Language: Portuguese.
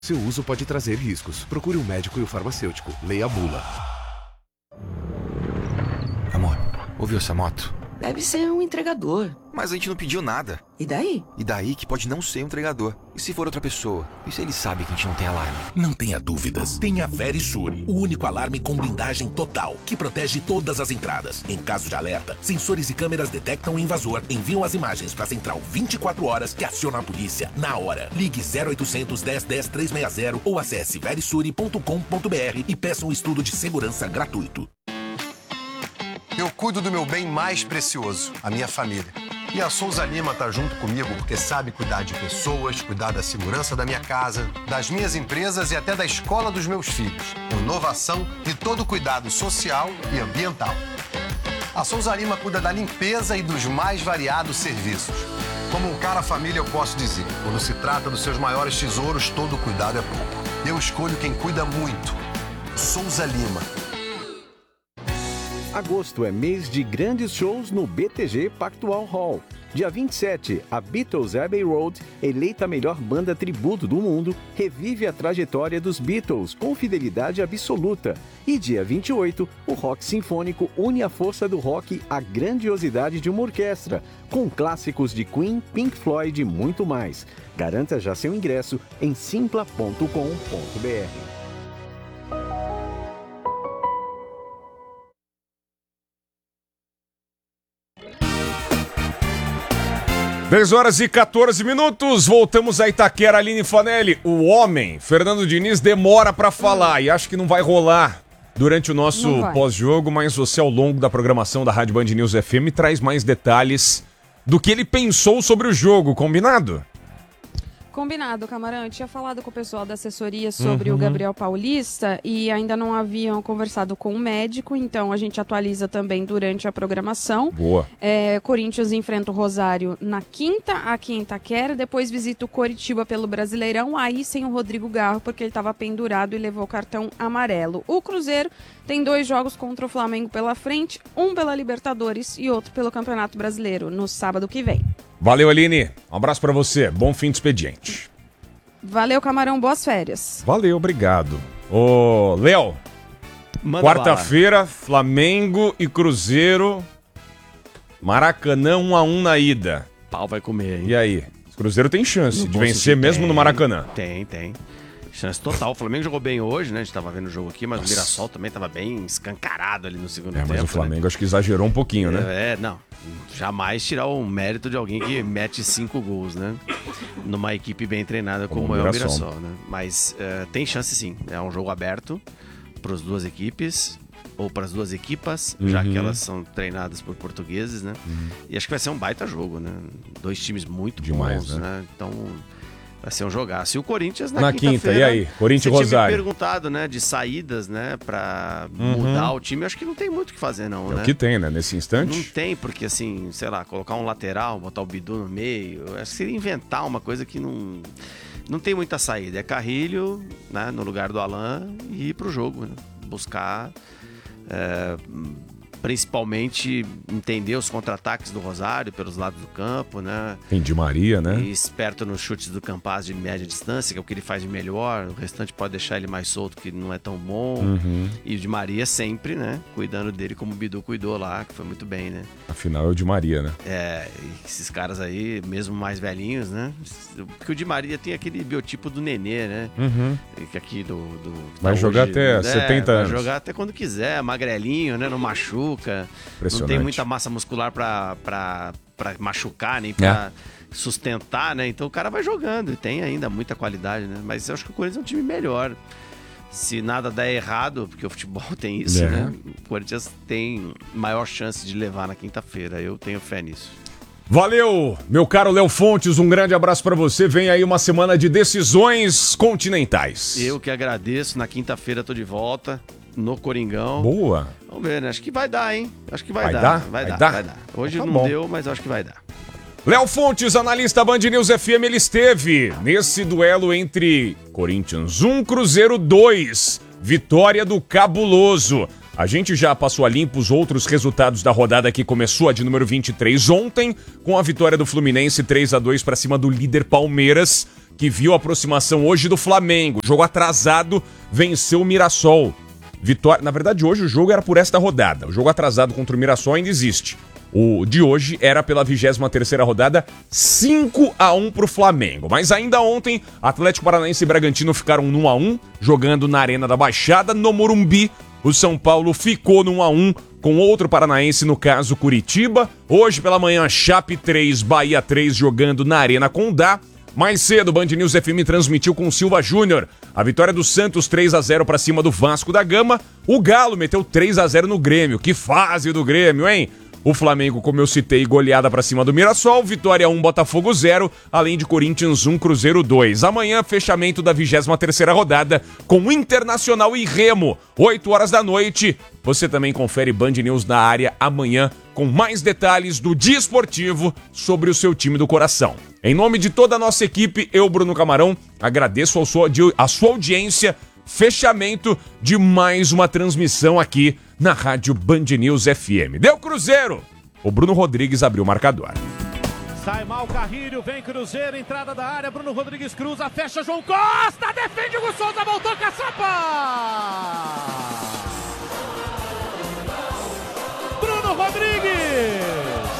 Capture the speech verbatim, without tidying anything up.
Seu uso pode trazer riscos. Procure um médico e o farmacêutico. Leia a bula. Amor, ouviu essa moto? Deve ser um entregador. Mas a gente não pediu nada. E daí? E daí que pode não ser um entregador. E se for outra pessoa? E se ele sabe que a gente não tem alarme? Não tenha dúvidas. Tenha Verisure, o único alarme com blindagem total, que protege todas as entradas. Em caso de alerta, sensores e câmeras detectam o invasor, enviam as imagens para a central vinte e quatro horas, que aciona a polícia na hora. Ligue zero oitocentos, dez, dez, trezentos e sessenta ou acesse verisure ponto com ponto br e peça um estudo de segurança gratuito. Eu cuido do meu bem mais precioso, a minha família. E a Souza Lima tá junto comigo porque sabe cuidar de pessoas, cuidar da segurança da minha casa, das minhas empresas e até da escola dos meus filhos. Inovação e todo cuidado social e ambiental. A Souza Lima cuida da limpeza e dos mais variados serviços. Como um cara família, eu posso dizer, quando se trata dos seus maiores tesouros, todo cuidado é pouco. Eu escolho quem cuida muito. Souza Lima. Agosto é mês de grandes shows no B T G Pactual Hall. Dia vinte e sete, a Beatles Abbey Road, eleita a melhor banda tributo do mundo, revive a trajetória dos Beatles com fidelidade absoluta. E dia vinte e oito, o rock sinfônico une a força do rock à grandiosidade de uma orquestra, com clássicos de Queen, Pink Floyd e muito mais. Garanta já seu ingresso em simpla ponto com ponto br. dez horas e quatorze minutos, voltamos a Itaquera, Aline Fanelli. O homem, Fernando Diniz, demora pra falar e acho que não vai rolar durante o nosso pós-jogo, mas você, ao longo da programação da Rádio Band News F M, traz mais detalhes do que ele pensou sobre o jogo, combinado? Combinado, Camarão. Eu tinha falado com o pessoal da assessoria sobre Uhum. o Gabriel Paulista e ainda não haviam conversado com o médico, então a gente atualiza também durante a programação. Boa. É, Corinthians enfrenta o Rosário na quinta, aqui em Itaquera, depois visita o Coritiba pelo Brasileirão, aí sem o Rodrigo Garro, porque ele estava pendurado e levou o cartão amarelo. O Cruzeiro tem dois jogos contra o Flamengo pela frente, um pela Libertadores e outro pelo Campeonato Brasileiro, no sábado que vem. Valeu, Aline. Um abraço pra você. Bom fim de expediente. Valeu, Camarão. Boas férias. Valeu, obrigado. Ô, Léo, quarta-feira, Flamengo e Cruzeiro, Maracanã um a um na ida. Pau vai comer, hein? E aí? O Cruzeiro tem chance No de bom vencer sentido, mesmo tem, no Maracanã. Tem, tem. Chance total. O Flamengo jogou bem hoje, né? A gente tava vendo o jogo aqui, mas Nossa. o Mirassol também tava bem escancarado ali no segundo É, tempo. mas o Flamengo né? acho que exagerou um pouquinho, né? É, não. Jamais tirar o mérito de alguém que mete cinco gols, né? Numa equipe bem treinada como, Como o é o Mirassol. Mirassol, né? Mas é, tem chance sim. É um jogo aberto para as duas equipes, ou para as duas equipas, Uhum. já que elas são treinadas por portugueses, né? Uhum. E acho que vai ser um baita jogo, né? Dois times muito Demais, bons, né? né? Então vai ser um jogaço. E o Corinthians na, Na quinta, quinta-feira, e aí? Corinthians e você tinha Rosário. me perguntado, né? De saídas, né? Pra Uhum. mudar o time. Eu acho que não tem muito o que fazer, não, É né? o que tem, né? Nesse instante. Não tem, porque assim, sei lá, colocar um lateral, botar o Bidu no meio, eu acho que seria inventar uma coisa que não, não tem muita saída. É Carrilho, né, no lugar do Alan e ir pro jogo, né? Buscar, é, principalmente entender os contra-ataques do Rosário pelos lados do campo, né? Tem Di Maria, né? E esperto nos chutes do Campaz de média distância, que é o que ele faz de melhor. O restante pode deixar ele mais solto, que não é tão bom. Uhum. E o Di Maria sempre, né? Cuidando dele como o Bidu cuidou lá, que foi muito bem, né? Afinal é o Di Maria, né? É, e esses caras aí, mesmo mais velhinhos, né? Porque o Di Maria tem aquele biotipo do Nenê, né? Uhum. Que aqui do... do que Vai tá jogar hoje, até né? setenta anos. Vai jogar até quando quiser, magrelinho, né? Não machuca. Não tem muita massa muscular pra, pra, pra machucar, nem pra é. sustentar, né? Então o cara vai jogando e tem ainda muita qualidade, né? Mas eu acho que o Corinthians é um time melhor. Se nada der errado, porque o futebol tem isso, é. né? O Corinthians tem maior chance de levar na quinta-feira. Eu tenho fé nisso. Valeu, meu caro Léo Fontes, um grande abraço pra você. Vem aí uma semana de decisões continentais. Eu que agradeço. Na quinta-feira tô de volta no Coringão. Boa. Vamos ver, né? Acho que vai dar, hein? Acho que vai, Vai dar. dar? Vai, Vai dar, dar? vai dar. Hoje Então tá não bom. deu, mas acho que vai dar. Léo Fontes, analista Band News F M, ele esteve nesse duelo entre Corinthians um, Cruzeiro dois. Vitória do Cabuloso. A gente já passou a limpo os outros resultados da rodada que começou, a de número vinte e três ontem, com a vitória do Fluminense três a dois para cima do líder Palmeiras, que viu a aproximação hoje do Flamengo. Jogo atrasado, venceu o Mirassol. Vitória. Na verdade, hoje o jogo era por esta rodada. O jogo atrasado contra o Mirassol ainda existe. O de hoje era pela vigésima terceira rodada, cinco a um pro Flamengo. Mas ainda ontem, Atlético Paranaense e Bragantino ficaram no um a um, jogando na Arena da Baixada, no Morumbi. O São Paulo ficou no um a um com outro paranaense, no caso Curitiba. Hoje pela manhã, Chape três, Bahia três, jogando na Arena Condá. Mais cedo, Band News F M transmitiu com Silva Júnior a vitória do Santos três a zero para cima do Vasco da Gama. O Galo meteu três a zero no Grêmio. Que fase do Grêmio, hein? O Flamengo, como eu citei, goleada para cima do Mirassol, Vitória um, Botafogo zero, além de Corinthians um, Cruzeiro dois. Amanhã, fechamento da vigésima terceira rodada com Internacional e Remo, oito horas da noite. Você também confere Band News na área amanhã com mais detalhes do dia esportivo sobre o seu time do coração. Em nome de toda a nossa equipe, eu, Bruno Camarão, agradeço a sua, a sua audiência. Fechamento de mais uma transmissão aqui na Rádio Band News F M. Deu Cruzeiro! O Bruno Rodrigues abriu o marcador. Sai mal Carrilho, vem Cruzeiro, entrada da área, Bruno Rodrigues cruza, fecha João Costa, defende o Hugo Souza, voltou Caçapa!